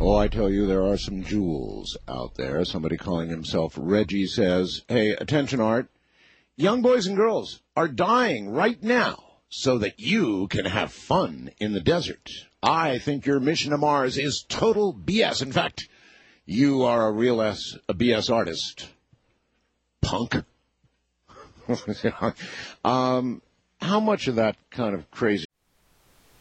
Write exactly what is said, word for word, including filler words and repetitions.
Oh, I tell you, there are some jewels out there. Somebody calling himself Reggie says, hey, attention, Art. Young boys and girls are dying right now so that you can have fun in the desert. I think your mission to Mars is total B S. In fact, you are a real S, a B S artist. Punk. um, how much of that kind of crazy